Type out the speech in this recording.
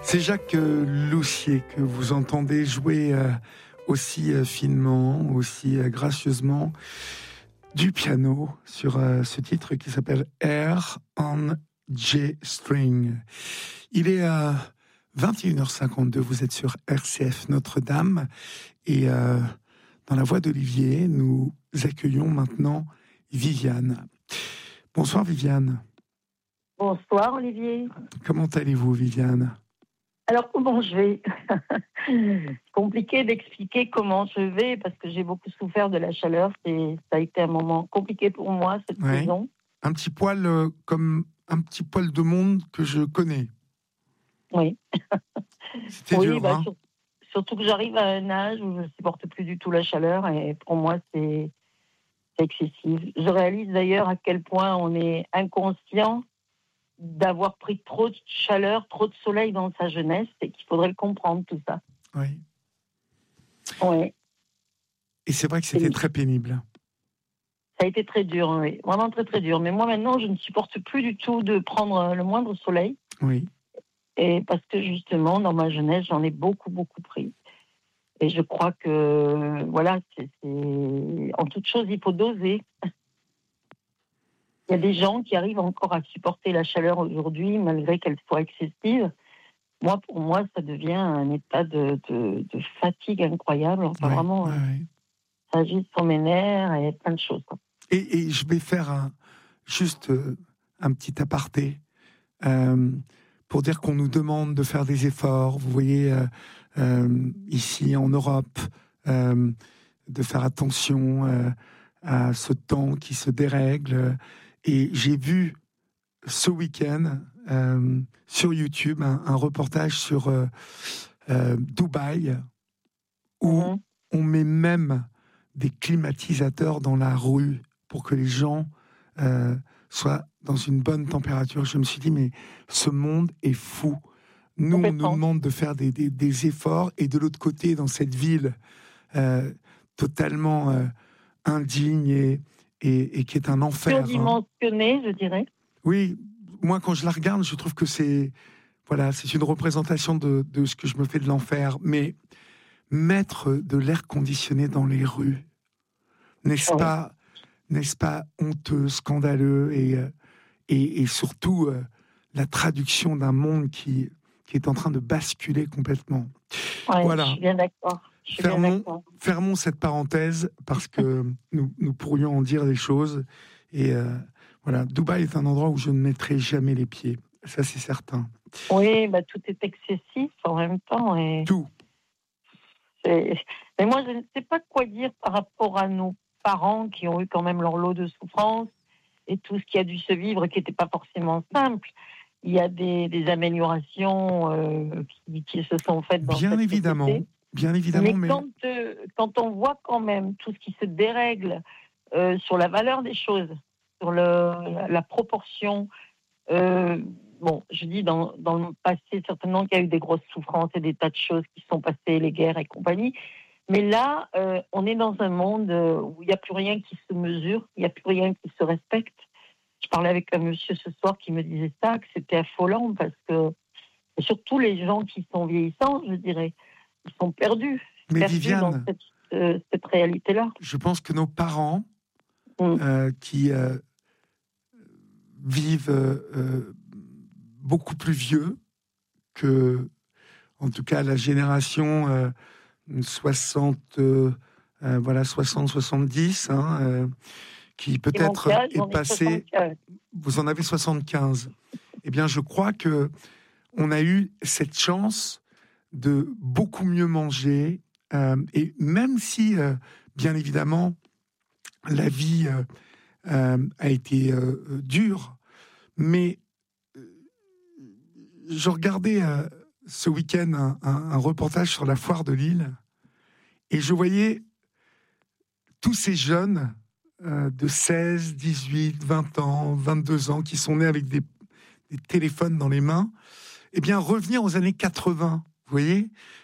C'est Jacques Loussier que vous entendez jouer aussi finement, aussi gracieusement du piano sur ce titre qui s'appelle Air on G String. Il est 21h52, vous êtes sur RCF Notre-Dame et dans la voix d'Olivier, nous accueillons maintenant Viviane. Bonsoir Viviane. Bonsoir Olivier. Comment allez-vous Viviane ? Alors comment je vais ? Compliqué d'expliquer comment je vais parce que j'ai beaucoup souffert de la chaleur. Ça a été un moment compliqué pour moi cette saison. Un petit poil comme un petit poil de monde que je connais. Oui. C'était dur, hein ? Surtout que j'arrive à un âge où je ne supporte plus du tout la chaleur et pour moi c'est excessif. Je réalise d'ailleurs à quel point on est inconscient d'avoir pris trop de chaleur, trop de soleil dans sa jeunesse et qu'il faudrait le comprendre tout ça. Oui. Oui. Et c'est vrai que c'était très pénible. Ça a été très dur, oui. Vraiment très très dur. Mais moi maintenant, je ne supporte plus du tout de prendre le moindre soleil. Oui. Et parce que justement, dans ma jeunesse, j'en ai beaucoup pris. Et je crois que, voilà, en toute chose, il faut doser. Il y a des gens qui arrivent encore à supporter la chaleur aujourd'hui, malgré qu'elle soit excessive. Moi, pour moi, ça devient un état de fatigue incroyable. Enfin, vraiment, ça agit sur mes nerfs et plein de choses. Et je vais faire juste un petit aparté pour dire qu'on nous demande de faire des efforts. Vous voyez, ici en Europe, de faire attention à ce temps qui se dérègle. Et j'ai vu ce week-end sur YouTube un reportage sur Dubaï où on met même des climatisateurs dans la rue pour que les gens soient dans une bonne température. Je me suis dit, mais ce monde est fou. Nous, on nous demande de faire des efforts et de l'autre côté, dans cette ville totalement indigne et qui est un enfer. Surdimensionné, je dirais. Oui, moi quand je la regarde, je trouve que c'est une représentation de ce que je me fais de l'enfer. Mais mettre de l'air conditionné dans les rues, n'est-ce pas honteux, scandaleux et surtout la traduction d'un monde qui est en train de basculer complètement. Ouais, voilà. Je suis bien d'accord. Fermons cette parenthèse parce que nous pourrions en dire des choses. Et voilà, Dubaï est un endroit où je ne mettrai jamais les pieds. Ça, c'est certain. Oui, tout est excessif en même temps. Et... Tout. Mais moi, je ne sais pas quoi dire par rapport à nos parents qui ont eu quand même leur lot de souffrance et tout ce qui a dû se vivre qui n'était pas forcément simple. Il y a des améliorations qui se sont faites dans cette société. Bien évidemment, mais quand on voit quand même tout ce qui se dérègle sur la valeur des choses, sur la proportion, je dis dans le passé certainement qu'il y a eu des grosses souffrances et des tas de choses qui sont passées, les guerres et compagnie, mais là, on est dans un monde où il n'y a plus rien qui se mesure, il n'y a plus rien qui se respecte. Je parlais avec un monsieur ce soir qui me disait ça, que c'était affolant parce que surtout les gens qui sont vieillissants, je dirais, ils sont perdus Viviane, dans cette réalité-là. Je pense que nos parents qui vivent beaucoup plus vieux que, en tout cas, la génération 60-70, qui peut-être est passée... Vous en avez 75. Eh bien, je crois que on a eu cette chance de beaucoup mieux manger, et même si, bien évidemment, la vie a été dure, mais je regardais ce week-end un reportage sur la foire de Lille, et je voyais tous ces jeunes de 16, 18, 20 ans, 22 ans, qui sont nés avec des téléphones dans les mains, eh bien, revenir aux années 80, vous voyez,